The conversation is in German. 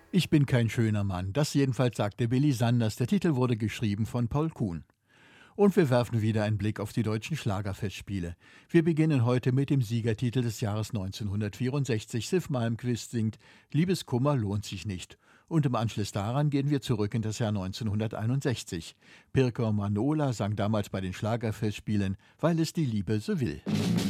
Ich bin kein schöner Mann. Das jedenfalls sagte Willi Sanders. Der Titel wurde geschrieben von Paul Kuhn. Und wir werfen wieder einen Blick auf die deutschen Schlagerfestspiele. Wir beginnen heute mit dem Siegertitel des Jahres 1964. Sif Malmkvist singt »Liebeskummer lohnt sich nicht«. Und im Anschluss daran gehen wir zurück in das Jahr 1961. Pirker Manola sang damals bei den Schlagerfestspielen »Weil es die Liebe so will«.